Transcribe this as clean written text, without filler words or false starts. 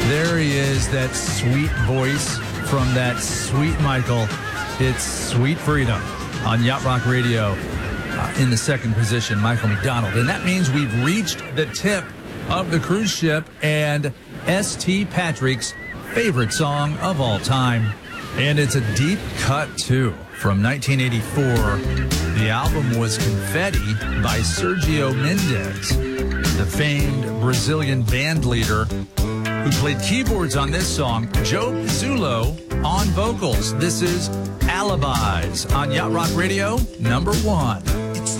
There he is, that sweet voice from that sweet Michael. It's Sweet Freedom on Yacht Rock Radio. In the second position, Michael McDonald. And that means we've reached the tip of the cruise ship and S.T. Patrick's favorite song of all time. And it's a deep cut, too, from 1984. The album was Confetti by Sergio Mendes, the famed Brazilian band leader who played keyboards on this song. Joe Pizzullo on vocals. This is Alibis on Yacht Rock Radio, number 1.